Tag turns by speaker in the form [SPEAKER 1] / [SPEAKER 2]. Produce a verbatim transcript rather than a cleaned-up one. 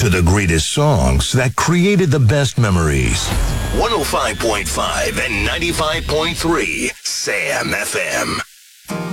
[SPEAKER 1] to the greatest songs that created the best memories. one oh five point five and ninety-five point three Sam F M.